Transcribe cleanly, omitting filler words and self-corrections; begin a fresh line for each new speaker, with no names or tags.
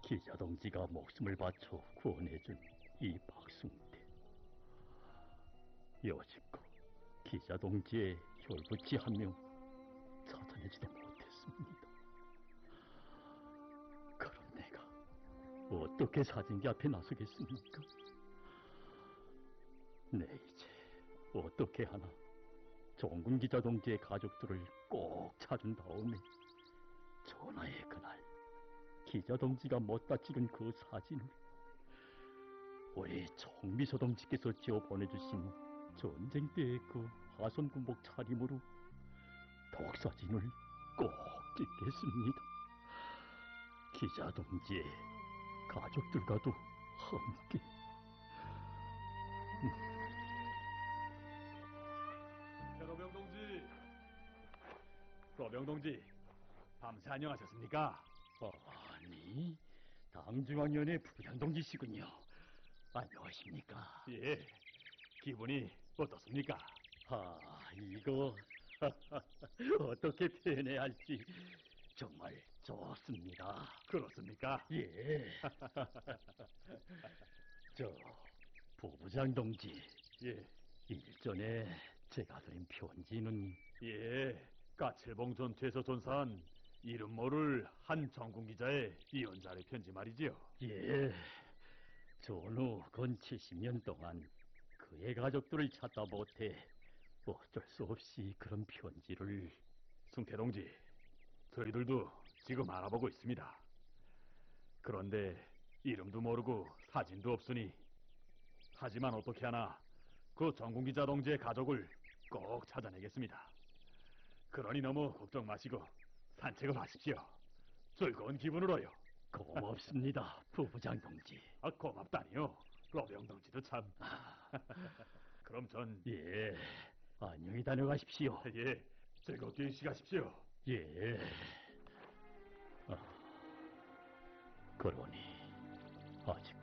기자 동지가 목숨을 바쳐 구원해준 이 박승태. 여지껏 기자 동지의 혈부치 한 명 찾아내지도 못했습니다. 그럼 내가 어떻게 사진기 앞에 나서겠습니까? 네, 이제 어떻게 하나 종군 기자 동지의 가족들을 꼭 찾은 다음에 전화의 그날 기자 동지가 못다 찍은 그 사진을 우리 총비서 동지께서 지어 보내주신 전쟁 때의 그 화손군복 차림으로 독사진을 꼭 찍겠습니다. 기자 동지의 가족들과도 함께.
로병 동지, 로병 동지, 밤새 안녕하셨습니까?
아니, 당중앙위원회 부장 동지시군요. 안녕하십니까?
예, 기분이 어떻습니까?
이거 어떻게 표현해야 할지 정말 좋습니다.
그렇습니까?
예. 저 부부장 동지,
예,
일전에 제가 드린 편지는
예, 까칠봉 전투에서 전사한 이름 모를 한 전군 기자의 이연자의 편지 말이지요.
예, 전후 건 70년 동안 그의 가족들을 찾다 못해 어쩔 수 없이 그런 편지를.
승태 동지, 저희들도 지금 알아보고 있습니다. 그런데 이름도 모르고 사진도 없으니, 하지만 어떻게 하나 그 전군 기자 동지의 가족을 꼭 찾아내겠습니다. 그러니 너무 걱정 마시고 산책을 하십시오. 즐거운 기분으로요.
고맙습니다, 부부장 동지.
고맙다니요. 로병 동지도 참. 그럼 전
예, 안녕히 다녀가십시오.
예, 즐겁게 쉬가십시오.
예. 그러니 아직